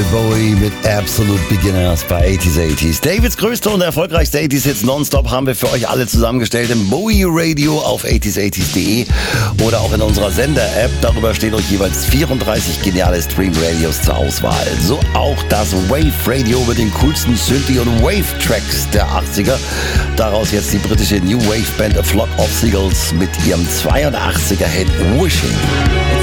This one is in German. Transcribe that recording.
David Bowie mit Absolute Beginners bei 80s. Davids größte und erfolgreichste 80s-Hits nonstop haben wir für euch alle zusammengestellt im Bowie Radio auf 80s80s.de oder auch in unserer Sender-App. Darüber stehen euch jeweils 34 geniale Stream-Radios zur Auswahl. So auch das Wave Radio mit den coolsten Synthie- und Wave-Tracks der 80er. Daraus jetzt die britische New Wave-Band A Flock of Seagulls mit ihrem 82er-Hit Wishing.